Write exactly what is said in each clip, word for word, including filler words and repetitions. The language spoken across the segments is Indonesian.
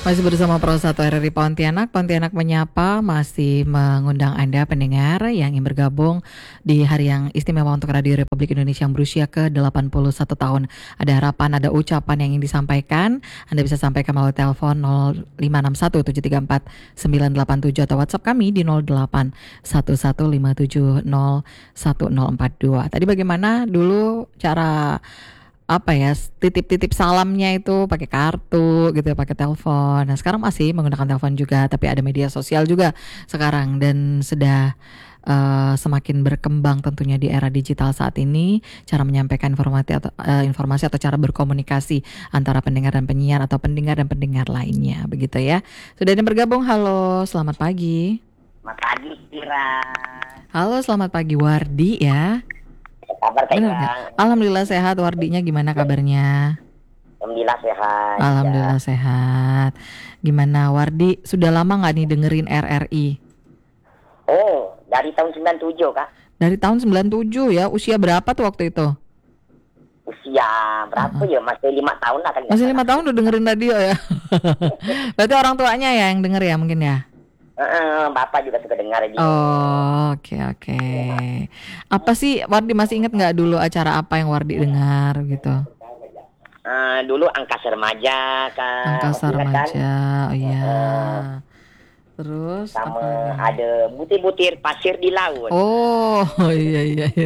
Masih bersama Pro satu R R I Pontianak, Pontianak Menyapa masih mengundang Anda pendengar yang ingin bergabung di hari yang istimewa untuk Radio Republik Indonesia yang berusia ke delapan puluh satu tahun. Ada harapan, ada ucapan yang ingin disampaikan. Anda bisa sampaikan melalui telepon nol lima enam satu tujuh tiga empat sembilan delapan tujuh atau WhatsApp kami di nol delapan satu satu lima tujuh nol satu nol empat dua. Tadi bagaimana dulu cara apa ya, titip-titip salamnya itu pakai kartu gitu ya, pakai telepon. Nah sekarang masih menggunakan telepon juga, tapi ada media sosial juga sekarang dan sudah uh, semakin berkembang tentunya di era digital saat ini cara menyampaikan informasi atau uh, informasi atau cara berkomunikasi antara pendengar dan penyiar atau pendengar dan pendengar lainnya, begitu ya. Sudah ada yang bergabung, halo, selamat pagi. Selamat pagi, Kira. Halo, selamat pagi, Wardi ya. Kabar Kak Ira? Alhamdulillah sehat. Wardinya gimana kabarnya? Alhamdulillah sehat. Alhamdulillah ya. Sehat. Gimana Wardi? Sudah lama nggak nih dengerin R R I? Oh, dari tahun sembilan puluh tujuh Kak. Dari tahun sembilan puluh tujuh ya. Usia berapa tuh waktu itu? Usia berapa uh-huh. ya? Masih lima tahun lah kan. Masih lima tahun udah dengerin radio ya. Berarti orang tuanya ya yang denger ya mungkin ya? Uh, Bapak juga suka dengar radio. Oh, oke okay, oke. Okay. Apa sih Wardi masih ingat nggak dulu acara apa yang Wardi dengar gitu? Uh, dulu Angkasa Remaja kan. Angkasa Remaja, oh iya. Uh, Terus sama apa ada butir-butir pasir di laut. Oh, iya iya iya.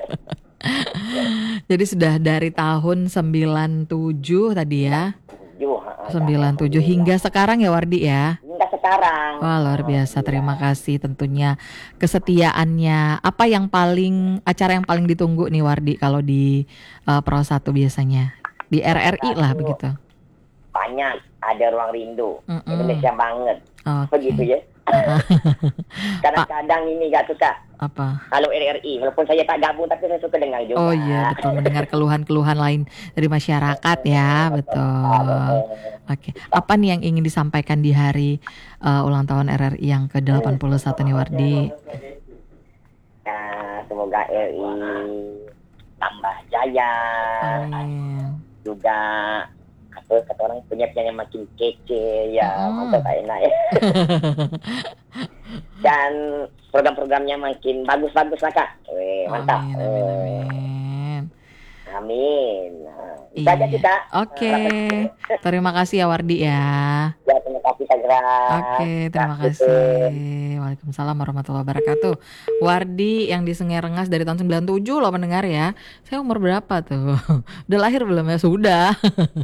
Jadi sudah dari tahun sembilan puluh tujuh tadi ya. sembilan puluh tujuh hingga sekarang ya Wardi ya. Hingga sekarang. Wah, luar biasa. Terima kasih tentunya kesetiaannya. Apa yang paling acara yang paling ditunggu nih Wardi kalau di uh, Pro satu biasanya? Di R R I lah begitu. Banyak, ada Ruang Rindu. Mm-mm. Indonesia banget. Okay. Begitu ya. Kadang-kadang ini gak suka. Apa? Kalau R R I, walaupun saya tak gabung tapi saya suka dengar juga. Oh iya, betul, mendengar keluhan-keluhan lain dari masyarakat ya, betul. Oke, okay. Apa nih yang ingin disampaikan di hari uh, ulang tahun R R I yang ke delapan puluh satu nih Wardi? Nah, semoga R R I tambah jaya. Amin. Juga apa kata orang punya penyanyi makin kece ya, hmm. mantap enak ya. Dan program-programnya makin bagus-bagus lah Kak. Weh, mantap. Amin, amin, amin. Amin. Nah, itu iya. aja kita. Oke. Okay. Terima kasih ya Wardi ya. Ya, terima kasih Kak Gra. Oke, okay, terima kasih. Waalaikumsalam warahmatullahi wabarakatuh. Wardi yang di Sungai Rengas dari tahun sembilan puluh tujuh loh mendengar ya. Saya umur berapa tuh? Udah lahir belum ya? Sudah.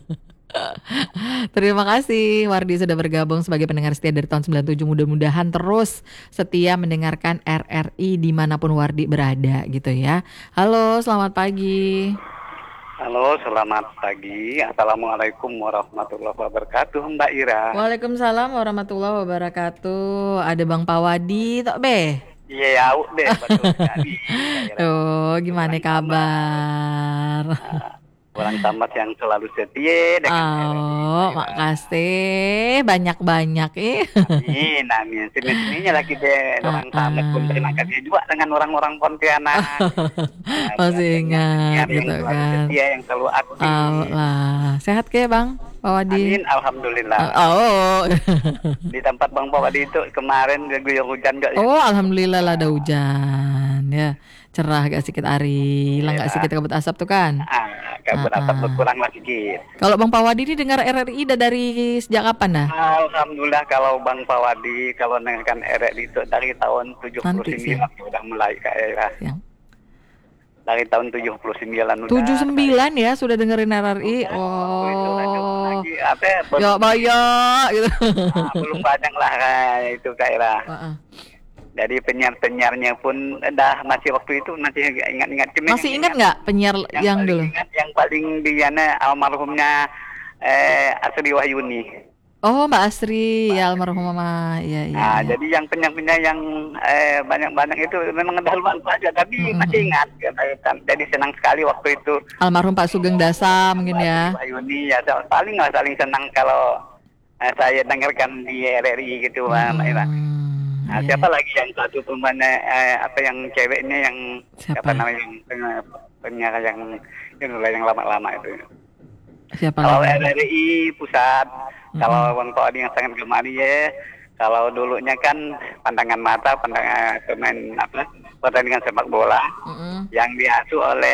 Terima kasih Wardi sudah bergabung sebagai pendengar setia dari tahun sembilan puluh tujuh. Mudah-mudahan terus setia mendengarkan R R I dimanapun Wardi berada gitu ya. Halo, selamat pagi. Halo, selamat pagi. Assalamualaikum warahmatullahi wabarakatuh Mbak Ira. Waalaikumsalam warahmatullahi wabarakatuh. Ada Bang Pawadi tok be? Iya, yeah, deh betul sekali. Oh, gimana kabar? Orang tamat yang selalu setia dengan oh, makasih banyak-banyak eh. Amin, amin. Sini-sininya lagi deh orang tamat pun terima kasih juga dengan orang-orang Pontianak. Masih ingat gitu yang kan. Setia yang selalu aktif. Oh, lah. Sehat ke Bang Pak Wadi? Amin, alhamdulillah. Oh. Di tempat Bang Pak Wadi itu kemarin diguyur hujan enggak ya? Oh, alhamdulillah lah ada hujan ya. Cerah gak sedikit ari, hilang gak sedikit kabut asap tuh kan? Ah, kabut asap berkurang lah sedikit. Kalau Bang Pawadi ini dengar R R I udah dari sejak kapan dah? Alhamdulillah kalau Bang Pawadi kalau dengarkan R R I itu dari tahun tujuh puluh sembilan sudah mulai Kak Era. Ya. Dari tahun tujuh puluh sembilan udah. tujuh puluh sembilan ya sudah dengerin R R I. Oh. Itu lagi apa? Ya banyak gitu. Nah, belum banyak lah itu Kak Era. Uh-uh. Jadi penyiar-penyiarnya pun dah masih waktu itu masih ingat-ingat. Masih ingat nggak penyiar yang, yang dulu? Ingat, yang paling diana almarhumnya eh, Asri Wahyuni. Oh Mbak Asri, Mbak ya almarhum Mama. Iya iya. Nah, ya. Jadi yang penyiar-penyiar yang eh, banyak-banyak itu memang dah lupa aja, tapi mm-hmm. masih ingat. Jadi senang sekali waktu itu. Almarhum Pak Sugeng Dasa mungkin ya. Asri Wahyuni ya paling nggak saling senang kalau eh, saya dengarkan di R R I gitu, Mbak Ira. Nah, yeah. Siapa lagi yang satu pemain eh, apa yang ceweknya yang siapa, siapa namanya yang penyiar yang yang yang lama-lama itu. Siapa kalau lagi? R R I pusat Mm-mm. Kalau Bang Fuadi yang sangat gemar ya, kalau dulunya kan pandangan mata, pandangan pemain apa pertandingan sepak bola Mm-mm. yang diasuh oleh